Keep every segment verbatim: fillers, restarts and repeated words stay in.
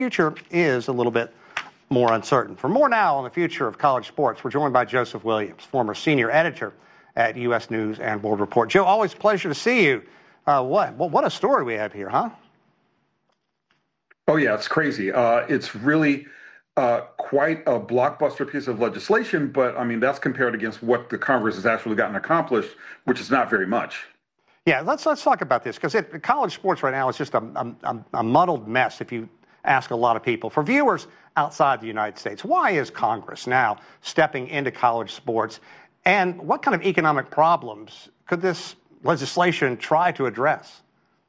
future is a little bit more uncertain. For more now on the future of college sports, we're joined by Joseph Williams, former senior editor at U S News and World Report. Joe, always a pleasure to see you. Uh, what, what a story we have here, huh? Oh, yeah, it's crazy. Uh, it's really uh, quite a blockbuster piece of legislation, but I mean, that's compared against what the Congress has actually gotten accomplished, which is not very much. Yeah, let's let's talk about this, because college sports right now is just a, a, a muddled mess, if you ask a lot of people. For viewers outside the United States, why is Congress now stepping into college sports, and what kind of economic problems could this legislation try to address?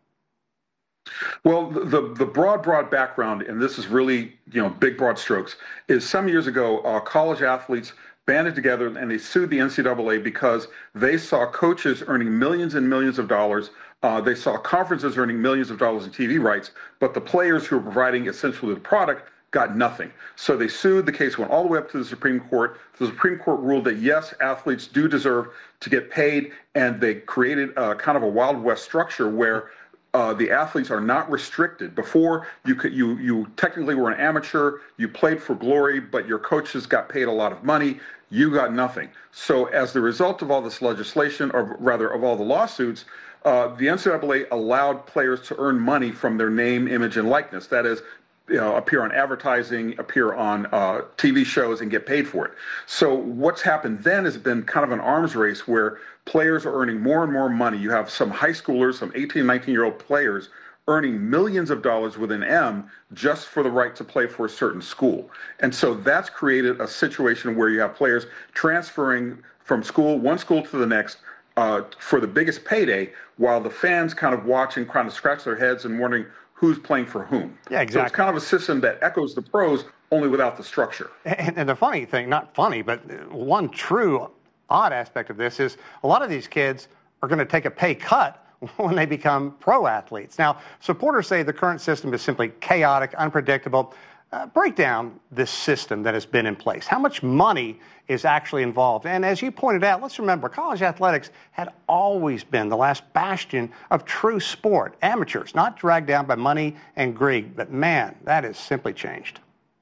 Well, the the broad, broad background, and this is really, you know, big, broad strokes, is some years ago, uh, college athletes banded together and they sued the N C double A because they saw coaches earning millions and millions of dollars. Uh, they saw conferences earning millions of dollars in T V rights, but the players who were providing essentially the product got nothing. So they sued. The case went all the way up to the Supreme Court. The Supreme Court ruled that, yes, athletes do deserve to get paid, and they created a, kind of a Wild West structure where Uh, the athletes are not restricted. Before, you could you you technically were an amateur, you played for glory, but your coaches got paid a lot of money. You got nothing. So as the result of all this legislation, or rather of all the lawsuits, uh, the N C double A allowed players to earn money from their name, image, and likeness. That is, you know, appear on advertising, appear on uh, T V shows, and get paid for it. So what's happened then has been kind of an arms race where players are earning more and more money. You have some high schoolers, some eighteen, nineteen-year-old players earning millions of dollars with an M just for the right to play for a certain school. And so that's created a situation where you have players transferring from school, one school to the next, uh, for the biggest payday, while the fans kind of watch and kind of scratch their heads and wondering who's playing for whom. Yeah, exactly. So it's kind of a system that echoes the pros, only without the structure. And, and the funny thing, not funny, but one true odd aspect of this is a lot of these kids are going to take a pay cut when they become pro athletes. Now, supporters say the current system is simply chaotic, unpredictable. Uh, break down this system that has been in place. How much money is actually involved? And as you pointed out, let's remember, college athletics had always been the last bastion of true sport. Amateurs, not dragged down by money and greed. But man, that has simply changed.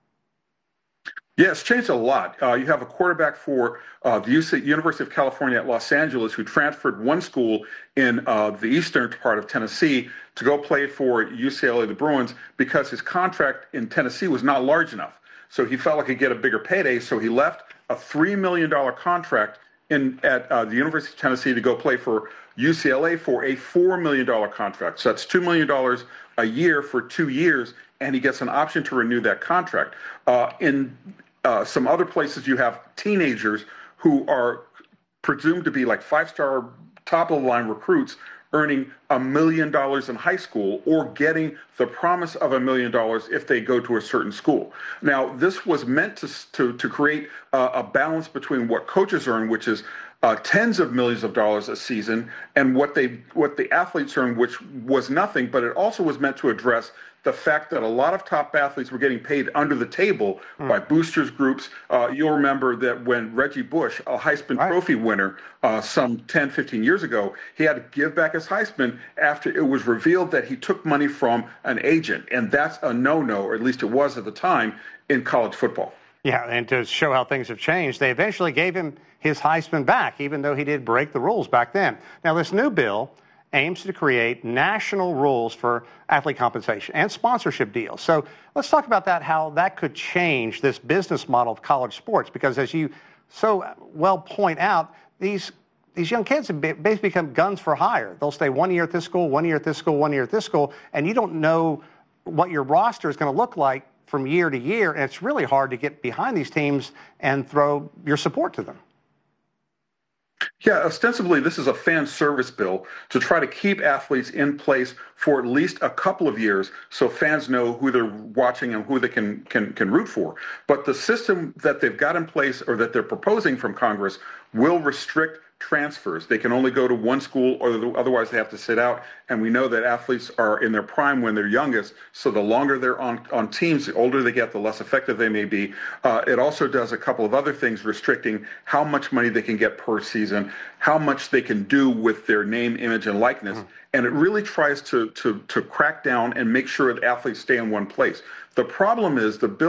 Yeah, it's changed a lot. Uh, you have a quarterback for uh, the U C, University of California at Los Angeles who transferred one school in uh, the eastern part of Tennessee to go play for U C L A, the Bruins, because his contract in Tennessee was not large enough. So he felt like he'd get a bigger payday, so he left a three million dollars contract in at uh, the University of Tennessee to go play for U C L A for a four million dollars contract. So that's two million dollars a year for two years, and he gets an option to renew that contract. Uh, in Uh, some other places, you have teenagers who are presumed to be like five-star, top-of-the-line recruits earning a million dollars in high school or getting the promise of a million dollars if they go to a certain school. Now, this was meant to to, to create uh, a balance between what coaches earn, which is uh, tens of millions of dollars a season, and what they what the athletes earn, which was nothing. But it also was meant to address the fact that a lot of top athletes were getting paid under the table mm. by boosters groups. Uh, you'll remember that when Reggie Bush, a Heisman right. Trophy winner, uh, some ten, fifteen years ago, he had to give back his Heisman after it was revealed that he took money from an agent. And that's a no-no, or at least it was at the time, in college football. Yeah, and to show how things have changed, they eventually gave him his Heisman back, even though he did break the rules back then. Now, this new bill aims to create national rules for athlete compensation and sponsorship deals. So let's talk about that, how that could change this business model of college sports, because as you so well point out, these these young kids have basically become guns for hire. They'll stay one year at this school, one year at this school, one year at this school, and you don't know what your roster is going to look like from year to year, and it's really hard to get behind these teams and throw your support to them. Yeah, ostensibly, this is a fan service bill to try to keep athletes in place for at least a couple of years so fans know who they're watching and who they can, can, can root for. But the system that they've got in place, or that they're proposing from Congress, will restrict transfers. They can only go to one school, or otherwise they have to sit out. And we know that athletes are in their prime when they're youngest, so the longer they're on, on teams, the older they get, the less effective they may be. Uh, it also does a couple of other things, restricting how much money they can get per season, how much they can do with their name, image, and likeness. Mm. And it really tries to, to, to crack down and make sure that athletes stay in one place. The problem is the bill